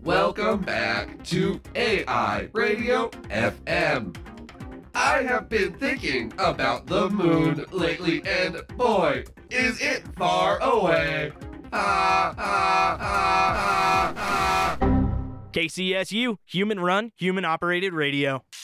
Welcome back to AI Radio FM. I have been thinking about the moon lately, and boy, is it far away. KCSU, human run, human operated radio.